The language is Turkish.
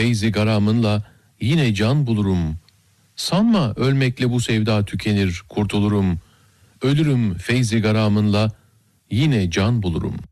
feyzi garamınla yine can bulurum. Sanma ölmekle bu sevda tükenir, kurtulurum. Ölürüm feyzi garamınla yine can bulurum.